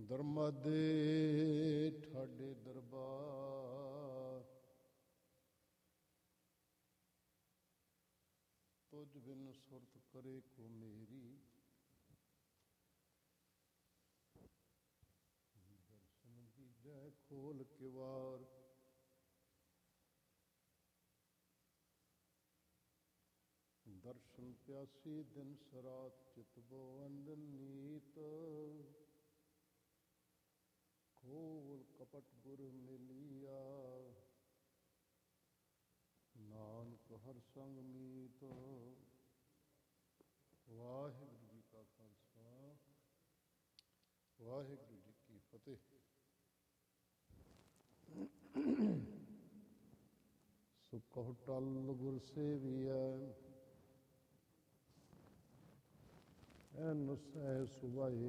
ਦਰਮਦੇ ਠਾਡੇ ਦਰਬਾਰ, ਤੁਝ ਬਿਨ ਸੁਰਤ ਕਰੇ ਕੋ ਮੇਰੀ। ਦਰਸ਼ਨ ਦੀਜੈ ਖੋਲ ਕਿਵਾਰ, ਦਰਸ਼ਨ ਪਿਆਸੀ ਦਿਨ ਸਰਾਤ ਚਿਤ ਬੋ ਅੰਦਨ ਨੀਤ। ਖੋਲ ਕਪਟ ਗੁਰ ਮਿਲਿਆ, ਨਾਨਕ ਹਰ ਸੰਗ ਮੀਤ। ਵਾਹਿਗੁਰੂ ਜੀ ਕਾ ਖਾਲਸਾ, ਵਾਹਿਗੁਰੂ ਜੀ ਕੀ ਫਤਿਹ। ਸੋ ਕਹੁ ਟਲ ਗੁਰ ਸੇਵੀਐ, ਐਨੁ ਸਹਿ ਸੁਭਾਏ।